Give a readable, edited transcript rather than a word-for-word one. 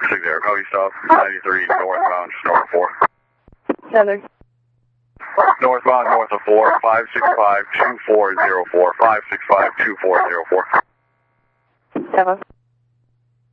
60, copy stop. 93 northbound, just north of 4. Southern. Northbound, north of 4, 565-2404, 565-2404. 7.